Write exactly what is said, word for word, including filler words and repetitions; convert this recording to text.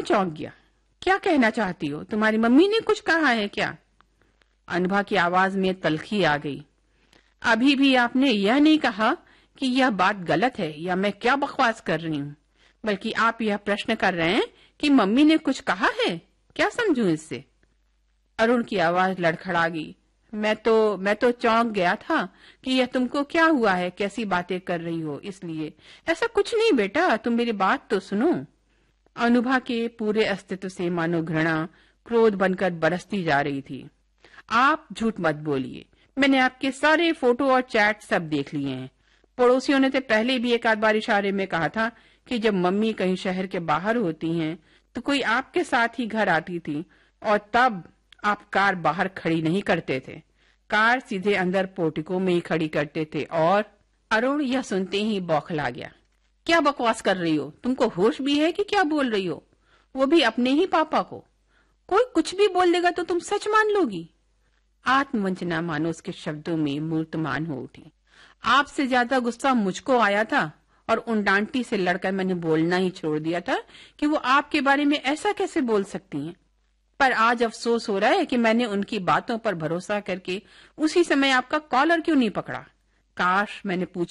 चौंक गया। क्या कहना चाहती हो? तुम्हारी मम्मी ने कुछ कहा है क्या? अनुभा की आवाज में तल्खी आ गई। अभी भी आपने यह नहीं कहा कि यह बात गलत है या मैं क्या बकवास कर रही हूँ, बल्कि आप यह प्रश्न कर रहे हैं कि मम्मी ने कुछ कहा है। क्या समझूं इससे? अरुण की आवाज लड़खड़ा गई। मैं तो मैं तो चौंक गया था कि यह तुमको क्या हुआ है, कैसी बातें कर रही हो, इसलिए। ऐसा कुछ नहीं बेटा, तुम मेरी बात तो सुनो। अनुभा के पूरे अस्तित्व से मानो घृणा क्रोध बनकर बरसती जा रही थी। आप झूठ मत बोलिए, मैंने आपके सारे फोटो और चैट सब देख लिए हैं। पड़ोसियों ने तो पहले भी एक आध बार इशारे में कहा था कि जब मम्मी कहीं शहर के बाहर होती हैं तो कोई आपके साथ ही घर आती थी, और तब आप कार बाहर खड़ी नहीं करते थे, कार सीधे अंदर पोर्टिको में ही खड़ी करते थे। और अरुण यह सुनते ही बौखला गया। क्या बकवास कर रही हो? तुमको होश भी है कि क्या बोल रही हो? वो भी अपने ही पापा को। कोई कुछ भी बोल देगा तो तुम सच मान लोगी? आत्मवंचना मानो उसके शब्दों में मूर्तमान हो उठी। आपसे ज्यादा गुस्सा मुझको आया था, और उन डांटी से लड़कर मैंने बोलना ही छोड़ दिया था कि वो आपके बारे में ऐसा कैसे बोल सकती हैं। पर आज अफसोस हो रहा है कि मैंने उनकी बातों पर भरोसा करके उसी समय आपका कॉलर क्यों नहीं पकड़ा। काश मैंने पूछा